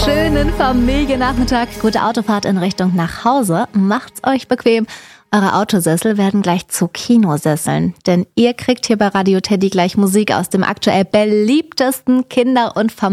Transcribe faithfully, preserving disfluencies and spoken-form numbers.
schönen Familiennachmittag. Gute Autofahrt in Richtung nach Hause. Macht's euch bequem. Eure Autosessel werden gleich zu Kinosesseln. Denn ihr kriegt hier bei Radio Teddy gleich Musik aus dem aktuell beliebtesten Kinder- und Familien